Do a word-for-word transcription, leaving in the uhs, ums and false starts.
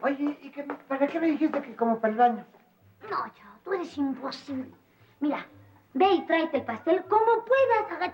Oye, ¿y qué, para qué me dijiste que como para el baño? No, yo, tú eres imposible. Mira, ve y tráete el pastel como puedas, agachado.